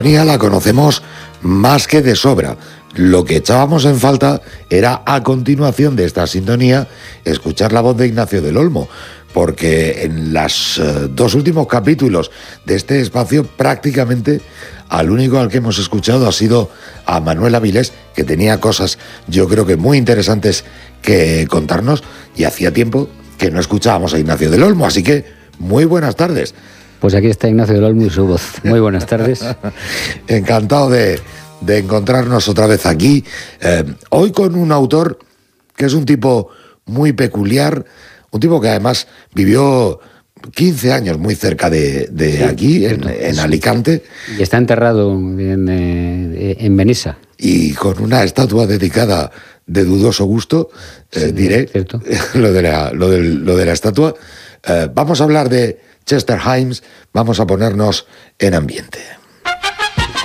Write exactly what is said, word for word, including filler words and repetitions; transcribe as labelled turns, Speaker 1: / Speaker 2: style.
Speaker 1: La conocemos más que de sobra. Lo que echábamos en falta era, a continuación de esta sintonía, escuchar la voz de Ignacio del Olmo, porque en los uh, dos últimos capítulos de este espacio prácticamente al único al que hemos escuchado ha sido a Manuel Avilés, que tenía cosas yo creo que muy interesantes que contarnos, y hacía tiempo que no escuchábamos a Ignacio del Olmo, así que muy buenas tardes.
Speaker 2: Pues aquí está Ignacio del Olmo y su voz. Muy buenas tardes.
Speaker 1: Encantado de, de encontrarnos otra vez aquí. Eh, hoy con un autor que es un tipo muy peculiar, un tipo que además vivió quince años muy cerca de, de sí, aquí, en, en Alicante.
Speaker 2: Y está enterrado en, eh, en Benissa.
Speaker 1: Y con una estatua dedicada de dudoso gusto, eh, sí, diré, lo de, la, lo, de, lo de la estatua. Eh, vamos a hablar de Chester Himes, vamos a ponernos en ambiente.